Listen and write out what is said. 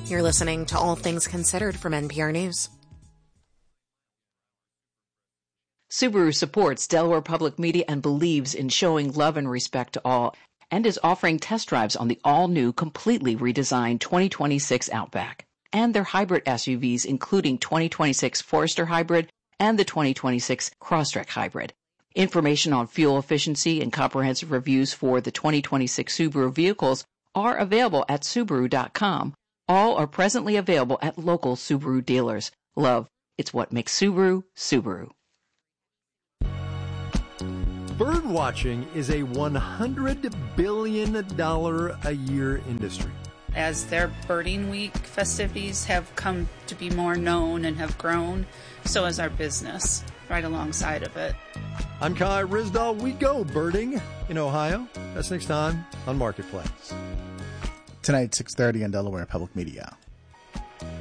You're listening to All Things Considered from NPR News. Subaru supports Delaware Public Media and believes in showing love and respect to all, and is offering test drives on the all-new, completely redesigned 2026 Outback and their hybrid SUVs, including 2026 Forester Hybrid and the 2026 Crosstrek Hybrid. Information on fuel efficiency and comprehensive reviews for the 2026 Subaru vehicles are available at Subaru.com. All are presently available at local Subaru dealers. Love, it's what makes Subaru, Subaru. Bird watching is a $100 billion a year industry. As their birding week festivities have come to be more known and have grown, so has our business right alongside of it. I'm Kai Risdahl. We go birding in Ohio. That's next time on Marketplace. Tonight, 6:30 on Delaware Public Media.